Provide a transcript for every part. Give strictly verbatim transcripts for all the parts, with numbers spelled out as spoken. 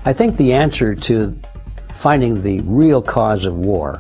I think the answer to finding the real cause of war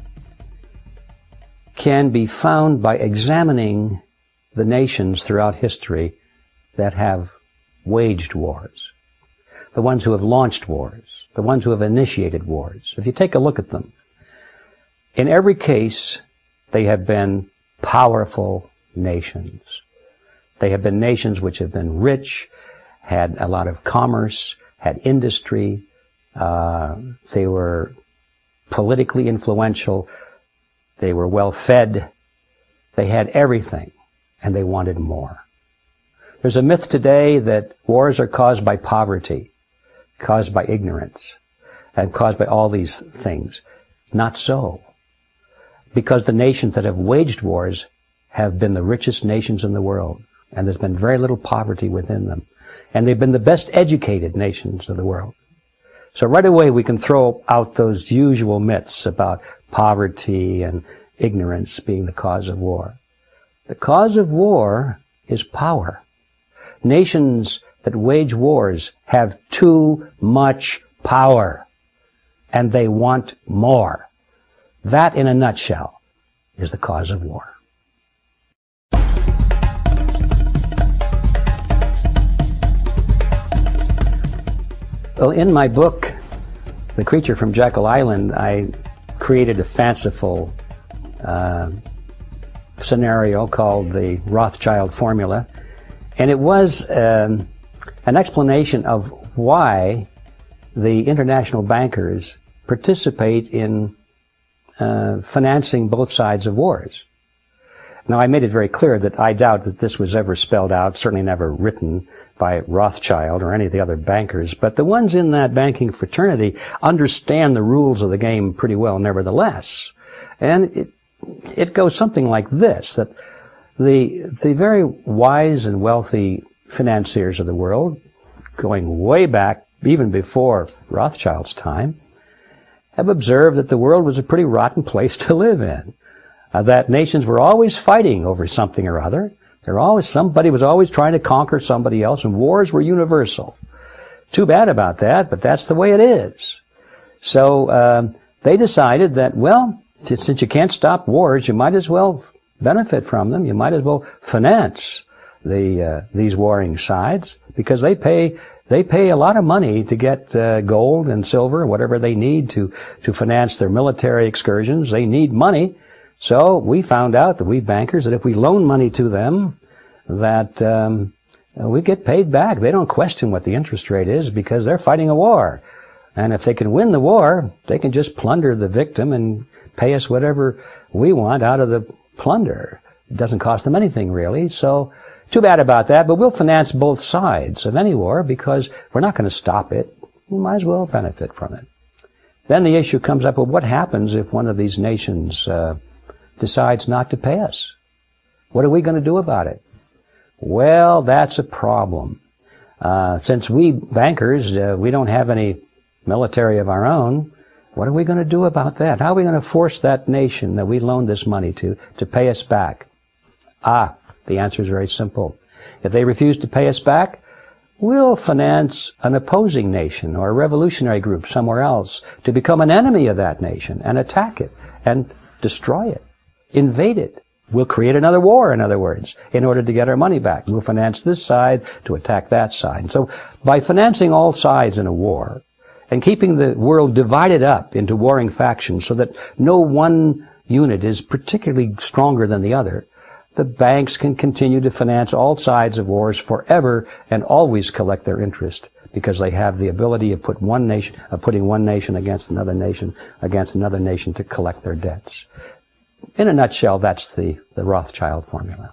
can be found by examining the nations throughout history that have waged wars, the ones who have launched wars, the ones who have initiated wars. If you take a look at them, in every case, they have been powerful nations. They have been nations which have been rich, had a lot of commerce, had industry, uh, they were politically influential, they were well fed, they had everything, and they wanted more. There's a myth today that wars are caused by poverty, caused by ignorance, and caused by all these things. Not so. Because the nations that have waged wars have been the richest nations in the world, and there's been very little poverty within them. And they've been the best educated nations of the world. So right away we can throw out those usual myths about poverty and ignorance being the cause of war. The cause of war is power. Nations that wage wars have too much power, and they want more. That, in a nutshell, is the cause of war. Well, in my book, The Creature from Jekyll Island, I created a fanciful uh, scenario called the Rothschild formula. And it was um, an explanation of why the international bankers participate in uh, financing both sides of wars. Now, I made it very clear that I doubt that this was ever spelled out, certainly never written by Rothschild or any of the other bankers, but the ones in that banking fraternity understand the rules of the game pretty well nevertheless. And it, it goes something like this, that the, the very wise and wealthy financiers of the world, going way back, even before Rothschild's time, have observed that the world was a pretty rotten place to live in. Uh, that nations were always fighting over something or other. There always somebody was always trying to conquer somebody else, and wars were universal. Too bad about that, but that's the way it is. So um, they decided that, well, since you can't stop wars, you might as well benefit from them. You might as well finance the uh, these warring sides, because they pay they pay a lot of money to get uh, gold and silver, whatever they need to to finance their military excursions. They need money. So we found out, that we bankers, that if we loan money to them, that um, we get paid back. They don't question what the interest rate is, because they're fighting a war. And if they can win the war, they can just plunder the victim and pay us whatever we want out of the plunder. It doesn't cost them anything, really. So too bad about that, but we'll finance both sides of any war, because we're not going to stop it. We might as well benefit from it. Then the issue comes up, well, what happens if one of these nations uh, decides not to pay us? What are we going to do about it? Well, that's a problem. Uh, since we bankers, uh, we don't have any military of our own, what are we going to do about that? How are we going to force that nation that we loaned this money to, to pay us back? Ah, the answer is very simple. If they refuse to pay us back, we'll finance an opposing nation or a revolutionary group somewhere else to become an enemy of that nation and attack it and destroy it. Invade it. We'll create another war, in other words, in order to get our money back. We'll finance this side to attack that side. And so by financing all sides in a war and keeping the world divided up into warring factions so that no one unit is particularly stronger than the other, the banks can continue to finance all sides of wars forever and always collect their interest, because they have the ability of put one nation, of putting one nation against another nation, against another nation to collect their debts. In a nutshell, that's the, the Rothschild formula.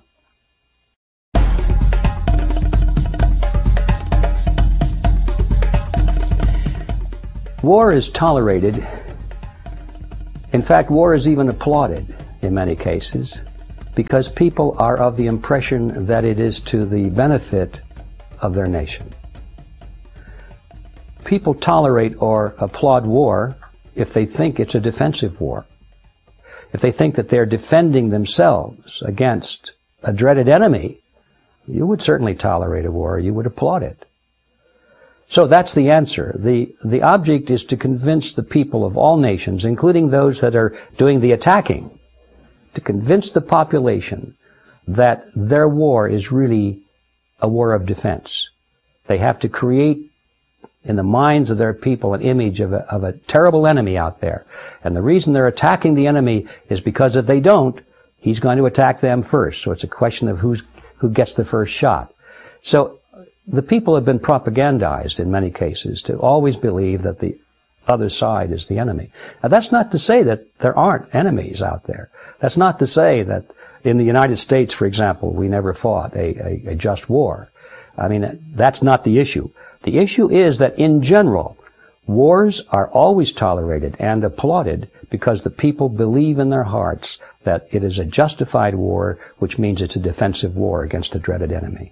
War is tolerated. In fact, war is even applauded in many cases, because people are of the impression that it is to the benefit of their nation. People tolerate or applaud war if they think it's a defensive war. If they think that they're defending themselves against a dreaded enemy, you would certainly tolerate a war. You would applaud it. So that's the answer. The, the object is to convince the people of all nations, including those that are doing the attacking, to convince the population that their war is really a war of defense. They have to create in the minds of their people an image of a, of a terrible enemy out there. And the reason they're attacking the enemy is because if they don't, he's going to attack them first. So it's a question of who's, who gets the first shot. So the people have been propagandized in many cases to always believe that the other side is the enemy. Now that's not to say that there aren't enemies out there. That's not to say that in the United States, for example, we never fought a, a, a just war. I mean, that's not the issue. The issue is that in general, wars are always tolerated and applauded because the people believe in their hearts that it is a justified war, which means it's a defensive war against a dreaded enemy.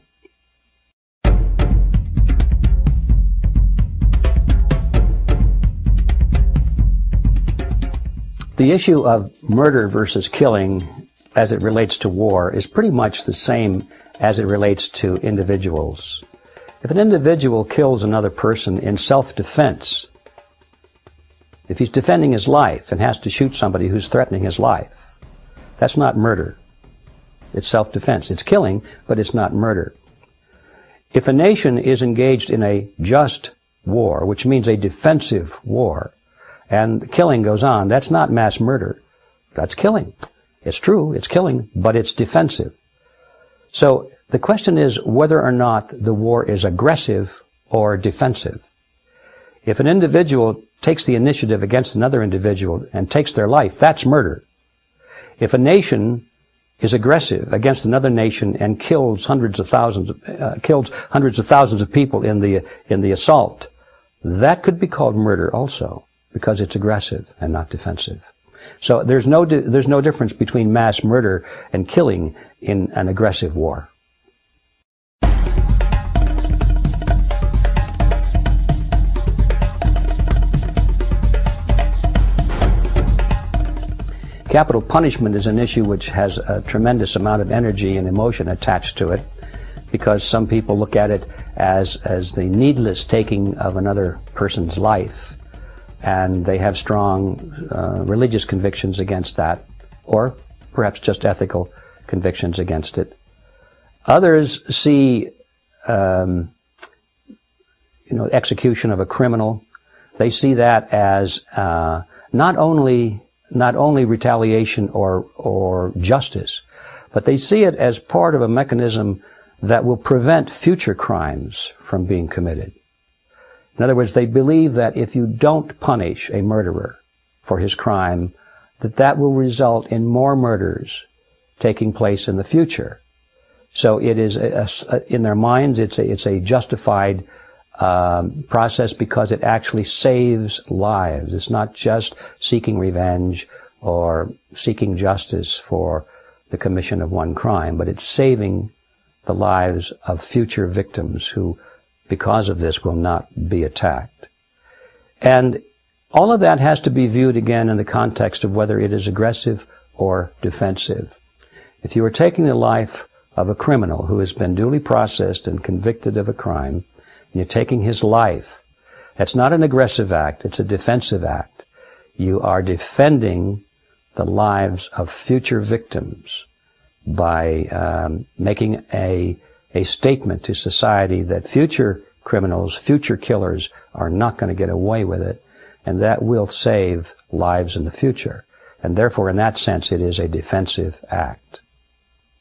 The issue of murder versus killing as it relates to war is pretty much the same as it relates to individuals. If an individual kills another person in self-defense, if he's defending his life and has to shoot somebody who's threatening his life, that's not murder. It's self-defense. It's killing, but it's not murder. If a nation is engaged in a just war, which means a defensive war, and killing goes on, that's not mass murder. That's killing. It's true, it's killing, but it's defensive. So the question is whether or not the war is aggressive or defensive. If an individual takes the initiative against another individual and takes their life, that's murder. If a nation is aggressive against another nation and kills hundreds of thousands, uh, kills hundreds of thousands of people in the in the assault, that could be called murder also, because it's aggressive and not defensive. So there's no di- there's no difference between mass murder and killing in an aggressive war. Capital punishment is an issue which has a tremendous amount of energy and emotion attached to it, because some people look at it as as the needless taking of another person's life, and they have strong uh, religious convictions against that, or perhaps just ethical convictions against it. Others see, um, you know, execution of a criminal. They see that as uh, not only not only retaliation or or justice, but they see it as part of a mechanism that will prevent future crimes from being committed. In other words, they believe that if you don't punish a murderer for his crime, that that will result in more murders taking place in the future. So it is, a, a, in their minds, it's a, it's a justified um, process because it actually saves lives. It's not just seeking revenge or seeking justice for the commission of one crime, but it's saving the lives of future victims who, because of this, will not be attacked. And all of that has to be viewed again in the context of whether it is aggressive or defensive. If you are taking the life of a criminal who has been duly processed and convicted of a crime, and you're taking his life, that's not an aggressive act, it's a defensive act. You are defending the lives of future victims by um, making a a statement to society that future criminals, future killers are not going to get away with it, and that will save lives in the future. And therefore, in that sense, it is a defensive act.